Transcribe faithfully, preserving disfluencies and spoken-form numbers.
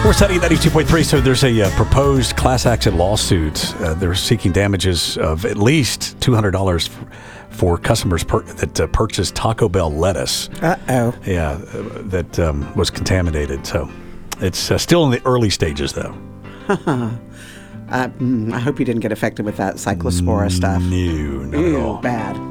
We're studying ninety-two point three, so there's a uh, proposed class action lawsuit. Uh, they're seeking damages of at least two hundred dollars for, for customers per, that uh, purchased Taco Bell lettuce. Uh-oh. Yeah, uh, that um, was contaminated. So it's uh, still in the early stages, though. Uh, mm, I hope you didn't get affected with that cyclospora stuff. No, not Ew, at all. Bad.